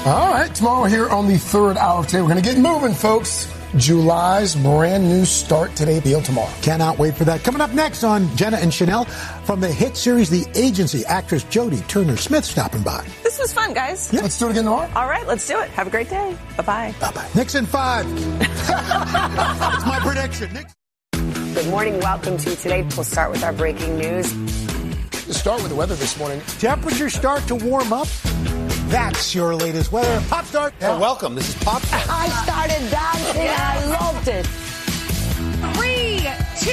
All right, tomorrow here on the third hour of Today, we're going to get moving, folks. July's brand new Start Today deal tomorrow. Cannot wait for that. Coming up next on Jenna and Chanel, from the hit series The Agency, actress Jodie Turner-Smith stopping by. This was fun, guys. Yeah. Let's do it again tomorrow. All right, let's do it. Have a great day. Bye-bye. Bye-bye. Nixon 5. That's my prediction. Good morning. Welcome to Today. We'll start with our breaking news. Let's start with the weather this morning. Temperatures start to warm up. That's your latest weather. Pop Start. Yeah. Welcome. This is Pop Start. I started dancing. I loved it. 3,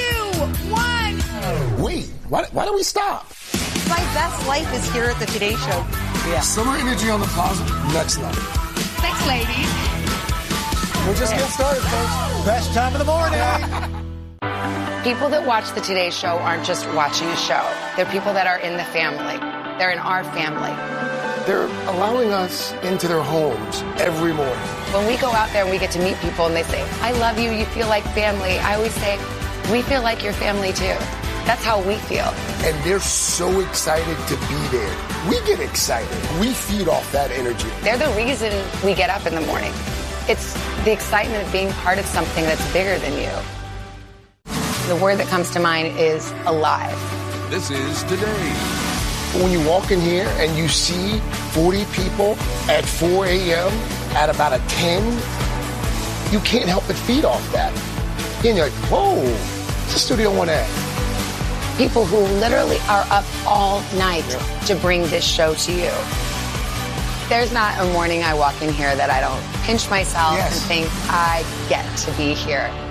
2, 1. Why do we stop? My best life is here at the Today Show. Yeah. Summer energy on the plaza, next level. Thanks, ladies. We'll just get started, folks. Best time of the morning. People that watch the Today Show aren't just watching a show. They're people that are in the family. They're in our family. They're allowing us into their homes every morning. When we go out there and we get to meet people and they say, I love you, you feel like family, I always say, we feel like your family too. That's how we feel. And they're so excited to be there. We get excited. We feed off that energy. They're the reason we get up in the morning. It's the excitement of being part of something that's bigger than you. The word that comes to mind is alive. This is Today. When you walk in here and you see 40 people at 4 a.m. at about a 10, you can't help but feed off that. And you're like, whoa, it's a Studio One ad. People who literally are up all night to bring this show to you. There's not a morning I walk in here that I don't pinch myself and think, I get to be here.